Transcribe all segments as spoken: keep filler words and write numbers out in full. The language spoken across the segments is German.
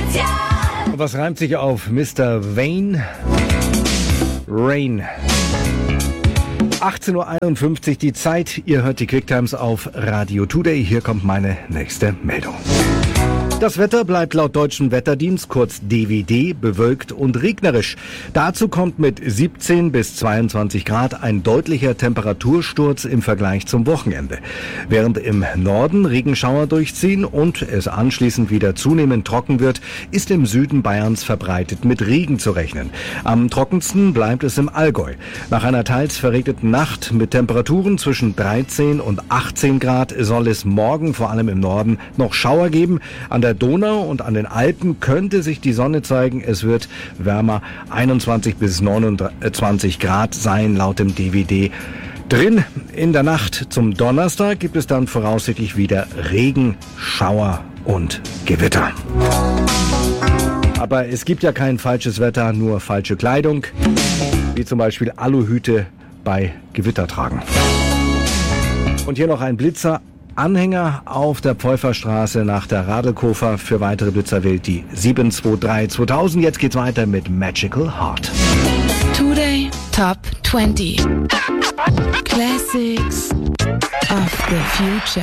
Und was reimt sich auf Mister Wayne? Rain. achtzehn Uhr einundfünfzig die Zeit. Ihr hört die Quicktimes auf Radio Today. Hier kommt meine nächste Meldung. Das Wetter bleibt laut Deutschen Wetterdienst, kurz D W D, bewölkt und regnerisch. Dazu kommt mit siebzehn bis zweiundzwanzig Grad ein deutlicher Temperatursturz im Vergleich zum Wochenende. Während im Norden Regenschauer durchziehen und es anschließend wieder zunehmend trocken wird, ist im Süden Bayerns verbreitet mit Regen zu rechnen. Am trockensten bleibt es im Allgäu. Nach einer teils verregneten Nacht mit Temperaturen zwischen dreizehn und achtzehn Grad soll es morgen vor allem im Norden noch Schauer geben. An der Donau und an den Alpen könnte sich die Sonne zeigen. Es wird wärmer, einundzwanzig bis neunundzwanzig Grad sein laut dem D W D. Drin in der Nacht zum Donnerstag gibt es dann voraussichtlich wieder Regen, Schauer und Gewitter. Aber es gibt ja kein falsches Wetter, nur falsche Kleidung, wie zum Beispiel Aluhüte bei Gewitter tragen. Und hier noch ein Blitzer. Anhänger auf der Pfeuferstraße nach der Radelkofer. Für weitere Blitzer wählt die sieben zwei drei zweitausend. Jetzt geht's weiter mit Magical Heart. Today Top zwanzig Classics of the Future.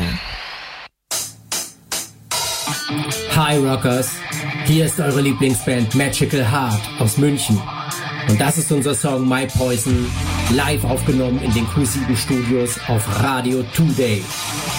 Hi Rockers, hier ist eure Lieblingsband Magical Heart aus München. Und das ist unser Song My Poison, live aufgenommen in den Q sieben Studios auf Radio Today.